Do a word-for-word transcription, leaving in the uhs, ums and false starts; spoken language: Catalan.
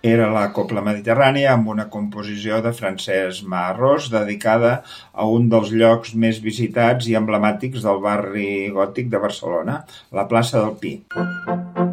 Era la cobla mediterrània amb una composició de Francesc Maarrós dedicada a un dels llocs més visitats i emblemàtics del barri gòtic de Barcelona, la plaça del Pi.